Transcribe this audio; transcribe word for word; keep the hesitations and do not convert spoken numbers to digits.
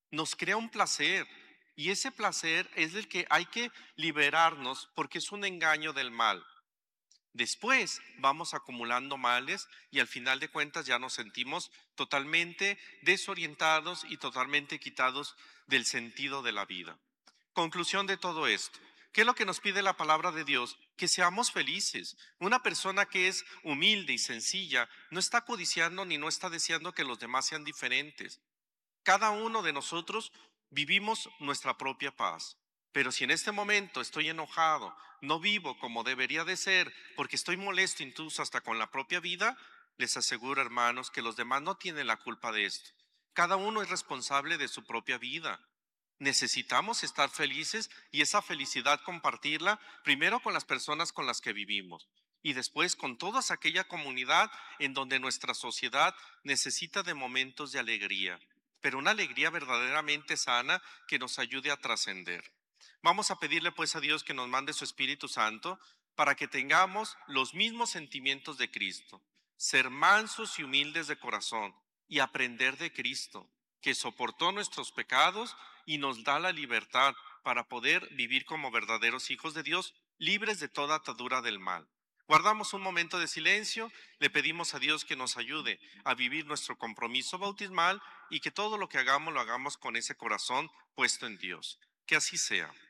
nos crea un placer y ese placer es el que hay que liberarnos porque es un engaño del mal. Después vamos acumulando males y al final de cuentas ya nos sentimos totalmente desorientados y totalmente quitados del sentido de la vida. Conclusión de todo esto. ¿Qué es lo que nos pide la palabra de Dios? Que seamos felices. Una persona que es humilde y sencilla no está codiciando ni no está deseando que los demás sean diferentes. Cada uno de nosotros vivimos nuestra propia paz. Pero si en este momento estoy enojado, no vivo como debería de ser, porque estoy molesto incluso hasta con la propia vida, les aseguro, hermanos, que los demás no tienen la culpa de esto. Cada uno es responsable de su propia vida. Necesitamos estar felices y esa felicidad compartirla primero con las personas con las que vivimos y después con toda aquella comunidad en donde nuestra sociedad necesita de momentos de alegría, pero una alegría verdaderamente sana que nos ayude a trascender. Vamos a pedirle pues a Dios que nos mande su Espíritu Santo para que tengamos los mismos sentimientos de Cristo, ser mansos y humildes de corazón y aprender de Cristo, que soportó nuestros pecados y nos da la libertad para poder vivir como verdaderos hijos de Dios, libres de toda atadura del mal. Guardamos un momento de silencio, le pedimos a Dios que nos ayude a vivir nuestro compromiso bautismal y que todo lo que hagamos lo hagamos con ese corazón puesto en Dios. Que así sea.